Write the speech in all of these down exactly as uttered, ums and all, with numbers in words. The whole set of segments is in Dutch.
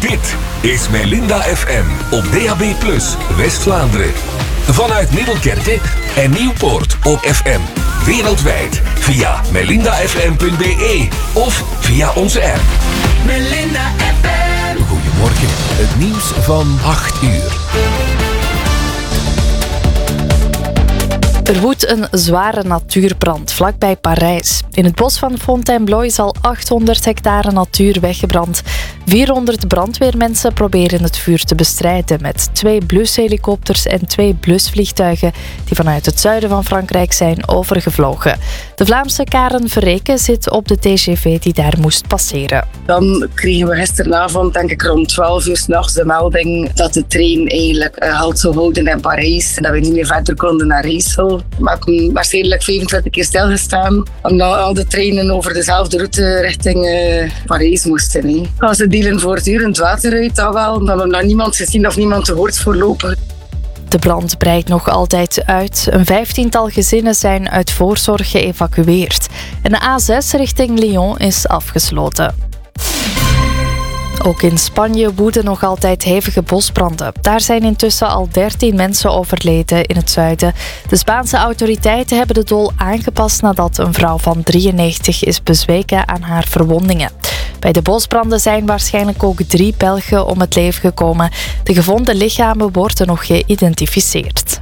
Dit is Melinda F M op D A B plus, West-Vlaanderen. Vanuit Middelkerke en Nieuwpoort op F M. Wereldwijd via melinda f m punt b e of via onze app. Melinda F M. Goedemorgen, het nieuws van acht uur. Er woedt een zware natuurbrand vlakbij Parijs. In het bos van Fontainebleau is al achthonderd hectare natuur weggebrand. vierhonderd brandweermensen proberen het vuur te bestrijden met twee blushelikopters en twee blusvliegtuigen die vanuit het zuiden van Frankrijk zijn overgevlogen. De Vlaamse Karen Verreken zit op de T G V die daar moest passeren. Dan kregen we gisteravond, denk ik rond twaalf uur 's nachts, de melding dat de trein eigenlijk uh, halt zou houden in Parijs en dat we niet meer verder konden naar Rijssel. We hebben waarschijnlijk vijfentwintig keer stilgestaan, omdat al de treinen over dezelfde route richting uh, Parijs moesten. He. Als ze delen voortdurend water uit, dat wel, maar we hebben nog niemand gezien of niemand gehoord voorlopig. De brand breidt nog altijd uit. Een vijftiental gezinnen zijn uit voorzorg geëvacueerd. En de A zes richting Lyon is afgesloten. Ook in Spanje woeden nog altijd hevige bosbranden. Daar zijn intussen al dertien mensen overleden in het zuiden. De Spaanse autoriteiten hebben de doel aangepast nadat een vrouw van drieënnegentig is bezweken aan haar verwondingen. Bij de bosbranden zijn waarschijnlijk ook drie Belgen om het leven gekomen. De gevonden lichamen worden nog geïdentificeerd.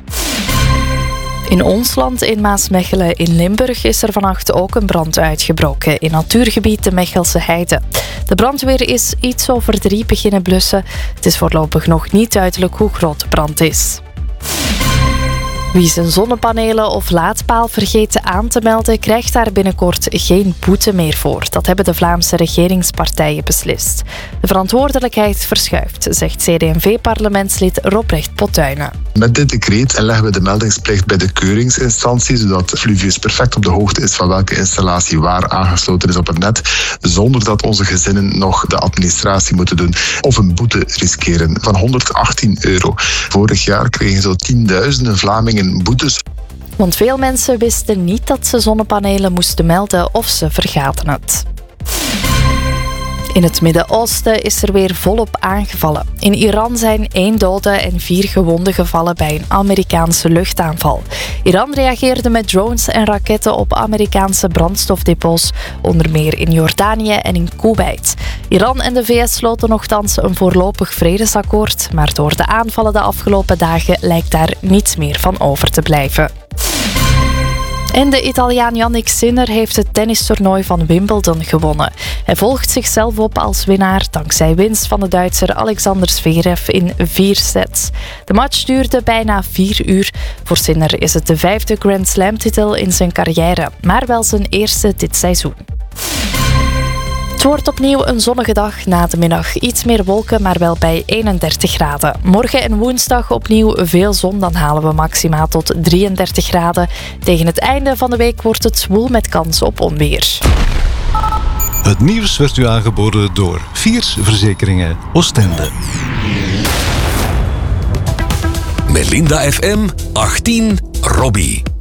In ons land, in Maasmechelen in Limburg, is er vannacht ook een brand uitgebroken in natuurgebied de Mechelse Heide. De brandweer is iets over drie beginnen blussen. Het is voorlopig nog niet duidelijk hoe groot de brand is. Wie zijn zonnepanelen of laadpaal vergeet aan te melden, krijgt daar binnenkort geen boete meer voor. Dat hebben de Vlaamse regeringspartijen beslist. De verantwoordelijkheid verschuift, zegt C D en V-parlementslid Robrecht Pottuinen. Met dit decreet leggen we de meldingsplicht bij de keuringsinstantie, zodat Fluvius perfect op de hoogte is van welke installatie waar aangesloten is op het net, zonder dat onze gezinnen nog de administratie moeten doen of een boete riskeren van honderdachttien euro. Vorig jaar kregen zo tienduizenden Vlamingen boetes. Want veel mensen wisten niet dat ze zonnepanelen moesten melden of ze vergaten het. In het Midden-Oosten is er weer volop aangevallen. In Iran zijn één dode en vier gewonden gevallen bij een Amerikaanse luchtaanval. Iran reageerde met drones en raketten op Amerikaanse brandstofdepots, onder meer in Jordanië en in Kuwait. Iran en de V S sloten nochtans een voorlopig vredesakkoord, maar door de aanvallen de afgelopen dagen lijkt daar niets meer van over te blijven. En de Italiaan Jannik Sinner heeft het tennistoernooi van Wimbledon gewonnen. Hij volgt zichzelf op als winnaar dankzij winst van de Duitser Alexander Zverev in vier sets. De match duurde bijna vier uur. Voor Sinner is het de vijfde Grand Slam-titel in zijn carrière, maar wel zijn eerste dit seizoen. Het wordt opnieuw een zonnige dag, na de middag iets meer wolken, maar wel bij eenendertig graden. Morgen en woensdag opnieuw veel zon, dan halen we maxima tot drieëndertig graden. Tegen het einde van de week wordt het zwoel met kans op onweer. Het nieuws werd u aangeboden door Viers Verzekeringen Oostende. Melinda F M achttien Robbie.